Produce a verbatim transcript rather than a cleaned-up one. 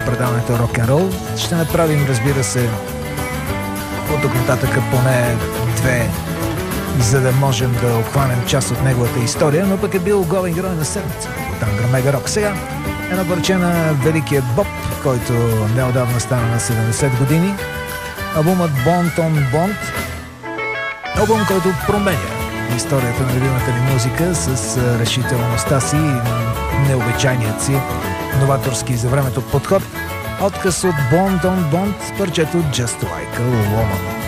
предаването Рок-н-рол. Ще направим, разбира се, от тук нататък поне две, за да можем да обхванем част от неговата история, но пък е бил главен герой на седмица от Ангра Мега Рок. Сега едно парче на великия Боб, който неодавна стана на седемдесет години. Албумът Bond on Bond. Албум, който променя историята на любимата ни музика с решителността си и необичайният си новаторски за времето подход. Отказ от Bond on Bond, парчето Just Like a Woman.